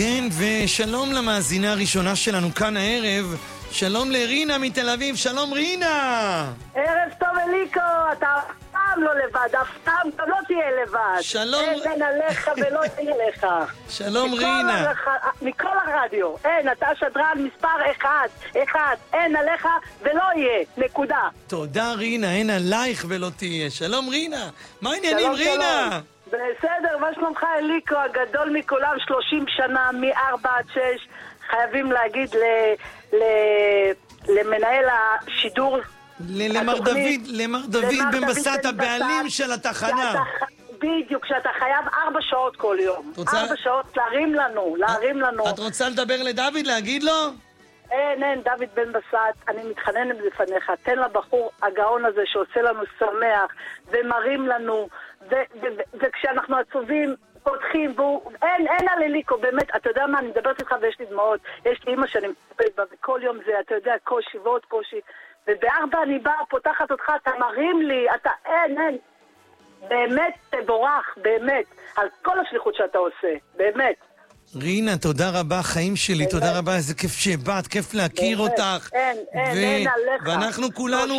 כן, ושלום למאזינה הראשונה שלנו כאן הערב. שלום לרינה מתל אביב. שלום רינה. ערב טוב אליקו, אתה אף פעם לא לבד, אף פעם אתה לא תהיה לבד. שלום. אין עליך ולא תהיה לך. שלום רינה. מכל הרדיו, אין, אתה שדרן מספר אחד, אין עליך ולא יהיה, נקודה. תודה רינה, אין עלייך ולא תהיה. שלום רינה. מה העניינים רינה? בסדר, מה שלומך אליקו, הגדול מכולם, 30 שנה, מ-4 עד 6, חייבים להגיד למנהל השידור, למר דוד בן בסט, הבעלים של התחנה. בדיוק, שאתה חייב 4 שעות כל יום. 4 שעות להרים לנו. את רוצה לדבר לדוד, להגיד לו? אין, דוד בן בסט, אני מתחננת לפניך, תן לבחור הגאון הזה שעושה לנו שמח ומרים לנו, וכשאנחנו עצובים פותחים, אין על אליקו, באמת, אתה יודע מה, אני מדברת איתך ויש לי דמעות, יש לי אמא שאני מטפלת בה, וכל יום זה, אתה יודע, קושי ועוד קושי, וב4 אני באה, פותחת אותך, אתה מרים לי, אתה אין, באמת תבורך, באמת, על כל השליחות שאתה עושה, באמת. רינה, תודה רבה, חיים שלי, תודה רבה, איזה כיף שבאת, כיף להכיר אותך. אין עליך. ואנחנו כולנו...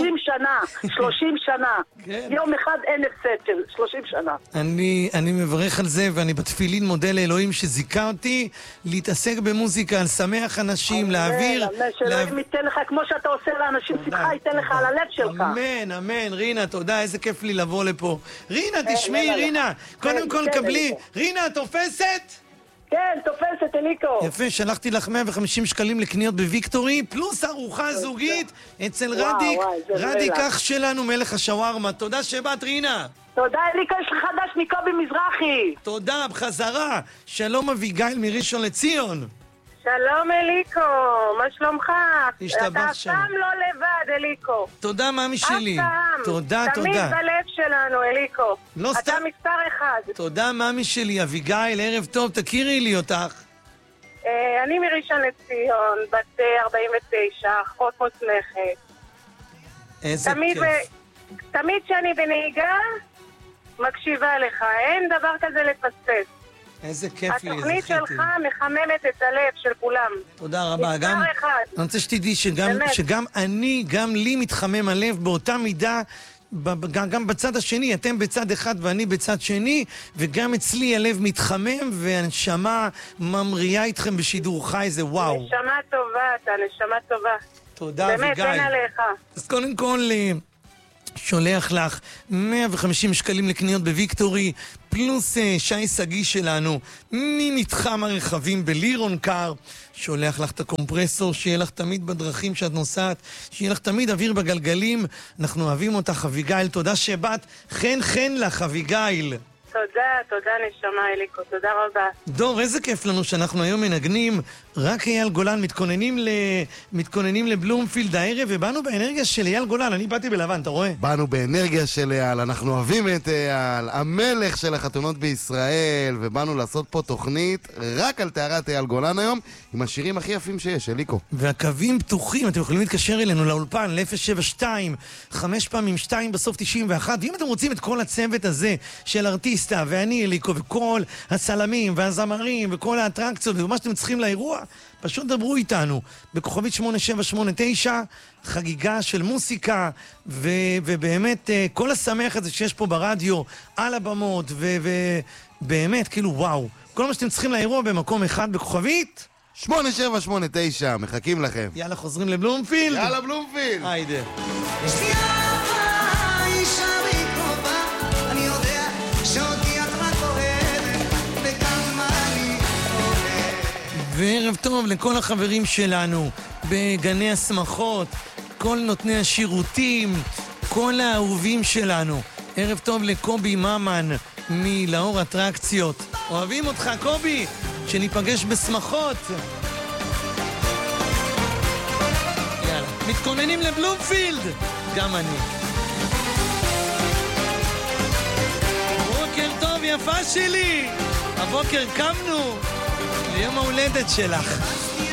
30 שנה. יום אחד אין הפסד של 30 שנה. אני מברך על זה, ואני בתפילין מודה לאלוהים שזיכה אותי להתעסק במוזיקה, לשמח אנשים, להעביר... שאלוהים ייתן לך, כמו שאתה עושה לאנשים, שמחה ייתן לך על הלב שלך. אמן, רינה, תודה, איזה כיף לי לבוא לפה. רינה, תשמעי, רינה, קודם כל קבלי. רינה, תופסת? כן, תופסת, אליקו. יפה, שלחתי לך 150 שקלים לקניות בוויקטורי, פלוס ארוחה זוגית אצל רדיק אח שלנו, מלך השווארמה. תודה שבאת, רינה. תודה, אליקו, יש לך חדש מקובי מזרחי. תודה, בחזרה. שלום אביגיל מראשון לציון. שלום אליקו, מה שלומך? אתה אף שם. פעם לא לבד, אליקו. תודה, מאמי שלי. אף פעם. תודה. תמיד בלב שלנו, אליקו. לא אתה סתם. מספר 1. תודה, מאמי שלי. אביגיל, ערב טוב, תכירי לי אותך. אני מראשון לציון, בת 49, אחות מוסמכת. איזה כיף. תמיד כשאני בנהיגה, מקשיבה לך. אין דבר כזה לפספס. איזה כיף לי, איזה התוכנית שלך מחממת את הלב של כולם. תודה רבה. מספר 1. אני רוצה שתדעי שגם לי מתחמם הלב באותה מידה, גם בצד השני, אתם בצד אחד ואני בצד שני, וגם אצלי הלב מתחמם והנשמה ממריאה איתכם בשידור חי, זה וואו. נשמה טובה, אתה נשמה טובה. תודה, אביגיל. באמת, אין עליך. אז קודם כל... שולח לך 150 שקלים לקניות בוויקטורי, פלוס שי סגי שלנו ממתחם הרכבים בלירון קר, שולח לך את הקומפרסור, שיהיה לך תמיד בדרכים שאת נוסעת, שיהיה לך תמיד אוויר בגלגלים. אנחנו אוהבים אותך, אביגיל, תודה שבאת. חן לך, אביגיל. תודה נשמה אליקו, תודה רבה. דור, איזה כיף לנו שאנחנו היום מנגנים. רק אייל גולן מתכוננים לבלומפילד הערב, ובאנו באנרגיה של אייל גולן. אני באתי בלבן, אתה רואה? באנו באנרגיה של אייל, אנחנו אוהבים את אייל, המלך של החתונות בישראל, ובאנו לעשות פה תוכנית רק על תארת אייל גולן היום, עם השירים הכי יפים שיש, אליקו. והקווים פתוחים, אתם יכולים להתקשר אלינו לאולפן, ל-072, 5 פעמים 2 בסוף 91, ואם אתם רוצים את כל הצוות הזה של ארטיסטה, ואני אליקו, וכל הצלמים והזמרים, וכל האטרקציות, ומה שאתם צריכים לאירוע, פשוט דברו איתנו בכוכבית 8789, חגיגה של מוסיקה, ובאמת כל השמח הזה שיש פה ברדיו, על הבמות, ובאמת כאילו וואו, כל מה שאתם צריכים לאירוע במקום אחד בכוכבית 8789, מחכים לכם. יאללה, חוזרים לבלומפילד. יאללה, בלומפילד. היידה. וערב טוב לכל החברים שלנו בגני השמחות, כל נותני השירותים, כל האהובים שלנו. ערב טוב לקובי ממן מלאור אטרקציות. אוהבים אותך, קובי, שניפגש בשמחות. יאללה, מתכוננים לבלומפילד, גם אני. בוקר טוב, יפה שלי. הבוקר קמנו ליום ההולדת שלך.